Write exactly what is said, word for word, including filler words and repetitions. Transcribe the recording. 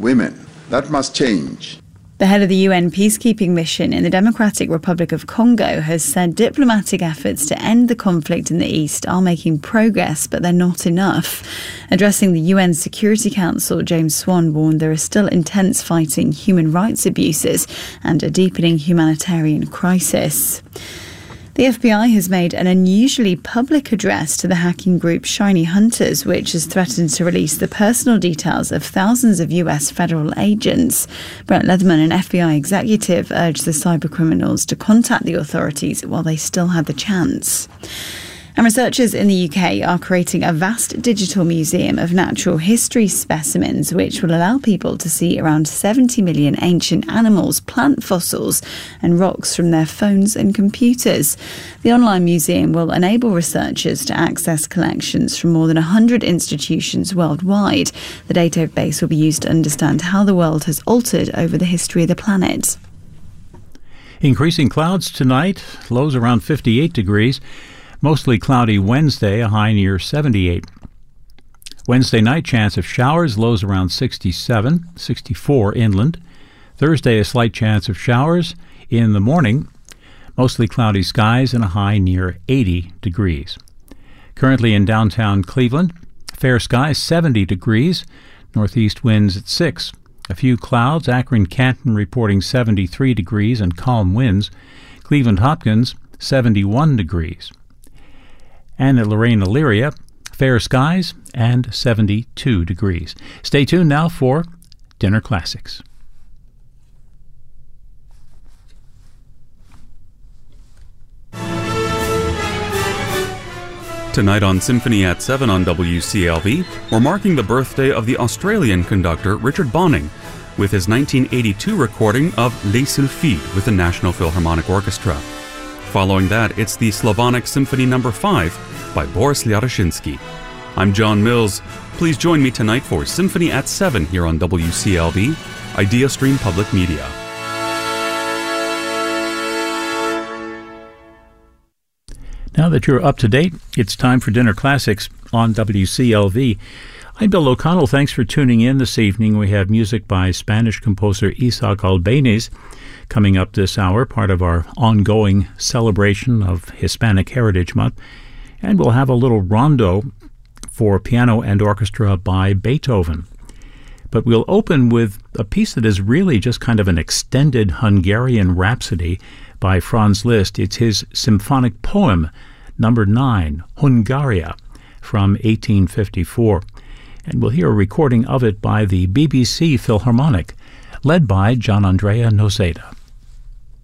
women. That must change. The head of the U N peacekeeping mission in the Democratic Republic of Congo has said diplomatic efforts to end the conflict in the east are making progress, but they're not enough. Addressing the U N Security Council, James Swan warned there is still intense fighting, human rights abuses, and a deepening humanitarian crisis. The F B I has made an unusually public address to the hacking group Shiny Hunters, which has threatened to release the personal details of thousands of U S federal agents. Brett Leatherman, an F B I executive, urged the cybercriminals to contact the authorities while they still had the chance. And researchers in the U K are creating a vast digital museum of natural history specimens, which will allow people to see around seventy million ancient animals, plant fossils and rocks from their phones and computers. The online museum will enable researchers to access collections from more than one hundred institutions worldwide. The database will be used to understand how the world has altered over the history of the planet. Increasing clouds tonight, lows around fifty-eight degrees. Mostly cloudy Wednesday, a high near seventy-eight. Wednesday night, chance of showers, lows around sixty-seven, sixty-four inland. Thursday, a slight chance of showers. In the morning, mostly cloudy skies and a high near eighty degrees. Currently in downtown Cleveland, fair skies, seventy degrees. Northeast winds at six. A few clouds, Akron, Canton reporting seventy-three degrees and calm winds. Cleveland Hopkins, seventy-one degrees. And at Lorraine Elyria, fair skies and seventy-two degrees. Stay tuned now for Dinner Classics. Tonight on Symphony at seven on W C L V, we're marking the birthday of the Australian conductor Richard Bonning with his nineteen eighty-two recording of Les Sylphides with the National Philharmonic Orchestra. Following that, it's the Slavonic Symphony Number five by Boris Lyaroshinsky. I'm John Mills. Please join me tonight for Symphony at seven here on W C L V, IdeaStream Public Media. Now that you're up to date, it's time for Dinner Classics on W C L V. I'm Bill O'Connell. Thanks for tuning in this evening. We have music by Spanish composer Isaac Albéniz coming up this hour, part of our ongoing celebration of Hispanic Heritage Month. And we'll have a little rondo for piano and orchestra by Beethoven. But we'll open with a piece that is really just kind of an extended Hungarian rhapsody by Franz Liszt. It's his symphonic poem, number nine, Hungaria, from eighteen fifty-four. And we'll hear a recording of it by the B B C Philharmonic, led by Gian Andrea Noseda.